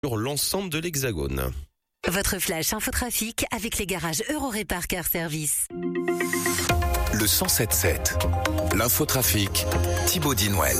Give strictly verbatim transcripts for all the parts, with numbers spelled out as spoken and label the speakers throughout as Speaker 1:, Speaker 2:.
Speaker 1: sur l'ensemble de l'Hexagone.
Speaker 2: Votre flash infotrafic avec les garages Eurorépar Car Service.
Speaker 3: Le cent sept sept. L'infotrafic, Thibaut Dinouel.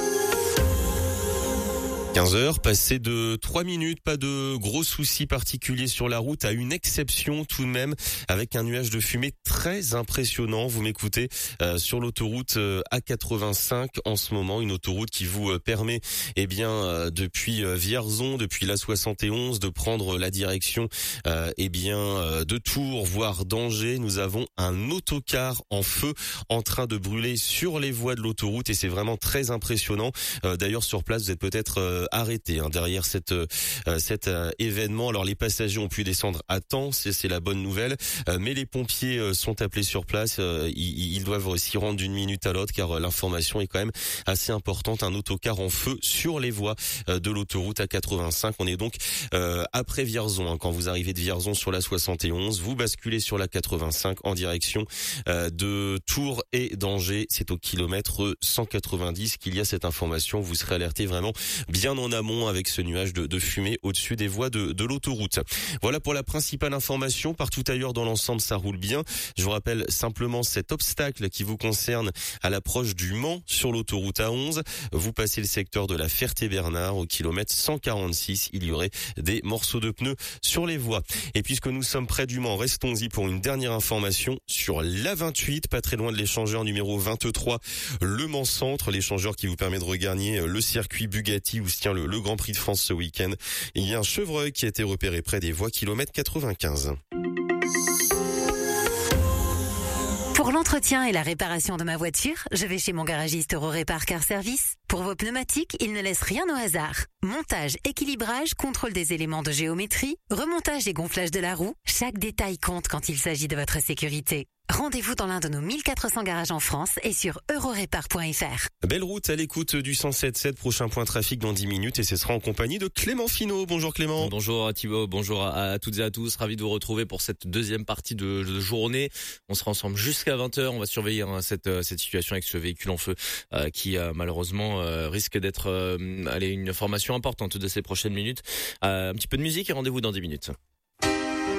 Speaker 1: quinze heures, passé de trois minutes, pas de gros soucis particuliers sur la route, à une exception tout de même, avec un nuage de fumée très impressionnant. Vous m'écoutez euh, sur l'autoroute euh, A quatre-vingt-cinq en ce moment, une autoroute qui vous euh, permet, eh bien, euh, depuis euh, Vierzon, depuis l'A soixante et onze, de prendre la direction, euh, eh bien, euh, de Tours, voire d'Angers. Nous avons un autocar en feu en train de brûler sur les voies de l'autoroute et c'est vraiment très impressionnant. Euh, d'ailleurs, sur place, vous êtes peut-être euh, arrêté hein, derrière cette, euh, cet euh, événement. Alors les passagers ont pu descendre à temps, c'est, c'est la bonne nouvelle, euh, mais les pompiers euh, sont appelés sur place, euh, ils, ils doivent s'y rendre d'une minute à l'autre car euh, l'information est quand même assez importante. Un autocar en feu sur les voies euh, de l'autoroute A quatre-vingt-cinq. On est donc euh, après Vierzon, hein, quand vous arrivez de Vierzon sur la soixante et onze, vous basculez sur la quatre-vingt-cinq en direction euh, de Tours et d'Angers. C'est au kilomètre cent quatre-vingt-dix qu'il y a cette information. Vous serez alerté vraiment bien en amont avec ce nuage de, de fumée au-dessus des voies de, de l'autoroute. Voilà pour la principale information. Partout ailleurs dans l'ensemble, ça roule bien. Je vous rappelle simplement cet obstacle qui vous concerne à l'approche du Mans sur l'autoroute A onze. Vous passez le secteur de la Ferté-Bernard au kilomètre cent quarante-six. Il y aurait des morceaux de pneus sur les voies. Et puisque nous sommes près du Mans, restons-y pour une dernière information sur l'A vingt-huit, pas très loin de l'échangeur numéro vingt-trois, Le Mans Centre, l'échangeur qui vous permet de regagner le circuit Bugatti où se tient le, le Grand Prix de France ce week-end. Il y a un chevreuil qui a été repéré près des voies kilomètre quatre-vingt-quinze.
Speaker 2: Pour l'entretien et la réparation de ma voiture, je vais chez mon garagiste Eurorépar Car Service. Pour vos pneumatiques, il ne laisse rien au hasard. Montage, équilibrage, contrôle des éléments de géométrie, remontage et gonflage de la roue, chaque détail compte quand il s'agit de votre sécurité. Rendez-vous dans l'un de nos mille quatre cents garages en France et sur eurorépar point f r.
Speaker 1: Belle route à l'écoute du cent sept sept, prochain point trafic dans dix minutes et ce sera en compagnie de Clément Finot. Bonjour Clément.
Speaker 4: Bonjour Thibaut, bonjour à, à toutes et à tous, ravi de vous retrouver pour cette deuxième partie de, de journée. On sera ensemble jusqu'à vingt heures, on va surveiller hein, cette, cette situation avec ce véhicule en feu euh, qui euh, malheureusement euh, risque d'être euh, allez, une information importante de ces prochaines minutes. Euh, un petit peu de musique et rendez-vous dans dix minutes.